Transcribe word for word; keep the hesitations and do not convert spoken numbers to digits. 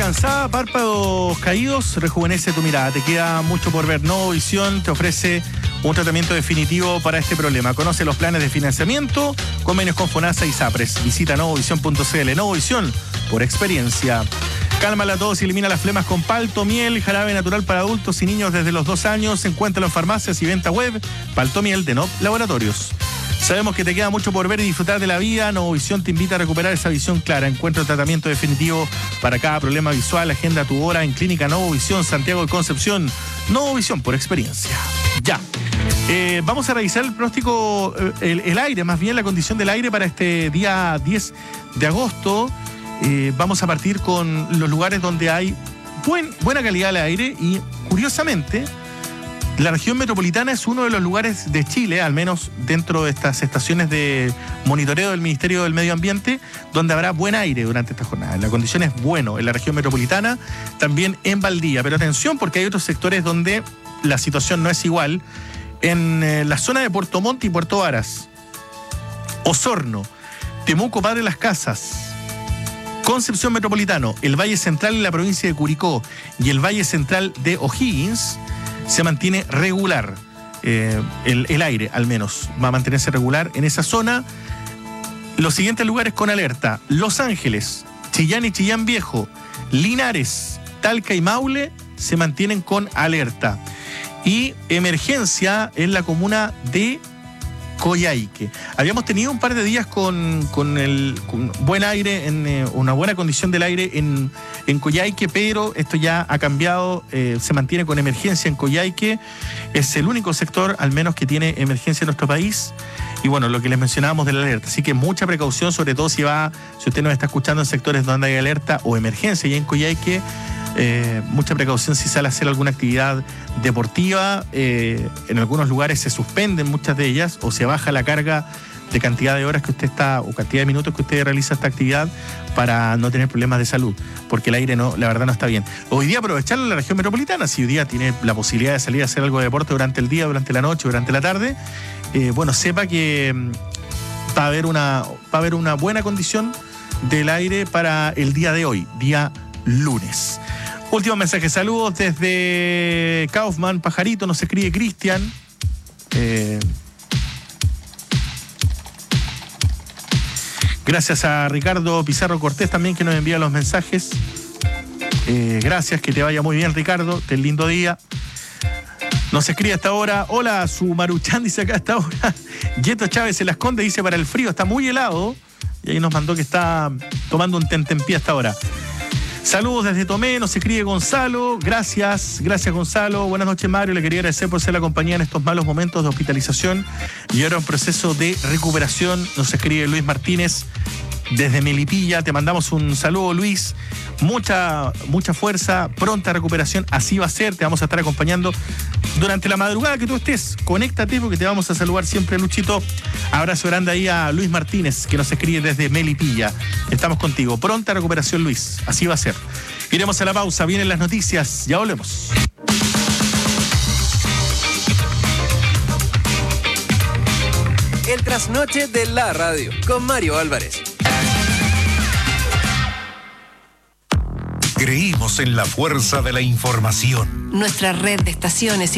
avanzada, párpados caídos, rejuvenece tu mirada. Te queda mucho por ver. Novovisión te ofrece un tratamiento definitivo para este problema. Conoce los planes de financiamiento, convenios con FONASA y SAPRES. Visita novovisión punto c l. Novovisión, por experiencia. Calma la tos y elimina las flemas con Palto Miel, jarabe natural para adultos y niños desde los dos años. Encuéntralo en farmacias y venta web. Palto Miel de Nop Laboratorios. Sabemos que te queda mucho por ver y disfrutar de la vida. Novovisión te invita a recuperar esa visión clara. Encuentra el tratamiento definitivo para cada problema visual. Agenda tu hora en Clínica Novovisión, Santiago de Concepción. Novovisión por experiencia. Ya. Eh, vamos a revisar el pronóstico, el, el aire, más bien la condición del aire para este día diez de agosto. Eh, vamos a partir con los lugares donde hay buen, buena calidad de aire y, curiosamente, la región metropolitana es uno de los lugares de Chile, al menos dentro de estas estaciones de monitoreo del Ministerio del Medio Ambiente, donde habrá buen aire durante esta jornada. La condición es bueno en la región metropolitana, también en Valdivia. Pero atención, porque hay otros sectores donde la situación no es igual. En eh, la zona de Puerto Montt y Puerto Varas, Osorno, Temuco, Padre Las Casas, Concepción Metropolitano, el Valle Central en la provincia de Curicó y el Valle Central de O'Higgins, se mantiene regular. Eh, el, el aire, al menos, va a mantenerse regular en esa zona. Los siguientes lugares con alerta: Los Ángeles, Chillán y Chillán Viejo, Linares, Talca y Maule se mantienen con alerta. Y emergencia en la comuna de Coyhaique. Habíamos tenido un par de días con, con el con buen aire, en eh, una buena condición del aire en, en Coyhaique, pero esto ya ha cambiado, eh, se mantiene con emergencia en Coyhaique. Es el único sector, al menos, que tiene emergencia en nuestro país. Y bueno, lo que les mencionábamos de la alerta. Así que mucha precaución, sobre todo si va, si usted nos está escuchando en sectores donde hay alerta o emergencia y en Coyhaique. Eh, mucha precaución si sale a hacer alguna actividad deportiva. Eh, en algunos lugares se suspenden muchas de ellas o se baja la carga de cantidad de horas que usted está o cantidad de minutos que usted realiza esta actividad para no tener problemas de salud, porque el aire no, la verdad no está bien. Hoy día aprovecharlo en la región metropolitana, si hoy día tiene la posibilidad de salir a hacer algo de deporte durante el día, durante la noche, durante la tarde, eh, bueno, sepa que va a haber una, va a haber una buena condición del aire para el día de hoy, día lunes. Último mensaje, saludos desde Kaufman, Pajarito, nos escribe Cristian. Eh, gracias a Ricardo Pizarro Cortés también que nos envía los mensajes. Eh, gracias, que te vaya muy bien, Ricardo, ten lindo día. Nos escribe hasta ahora, hola, su Maruchan, dice acá hasta ahora. Yeto Chávez se las Condes, dice para el frío, está muy helado. Y ahí nos mandó que está tomando un tentempié hasta ahora. Saludos desde Tomé, nos escribe Gonzalo. Gracias, gracias Gonzalo. Buenas noches, Mario. Le quería agradecer por ser la compañía en estos malos momentos de hospitalización y ahora un proceso de recuperación. Nos escribe Luis Martínez desde Melipilla. Te mandamos un saludo, Luis. Mucha, mucha fuerza, pronta recuperación. Así va a ser. Te vamos a estar acompañando durante la madrugada que tú estés. Conéctate porque te vamos a saludar siempre, Luchito. Abrazo grande ahí a Luis Martínez, que nos escribe desde Melipilla. Estamos contigo. Pronta recuperación, Luis. Así va a ser. Iremos a la pausa. Vienen las noticias. Ya volvemos. El trasnoche de la radio con Mario Álvarez. Creímos en la fuerza de la información. Nuestra red de estaciones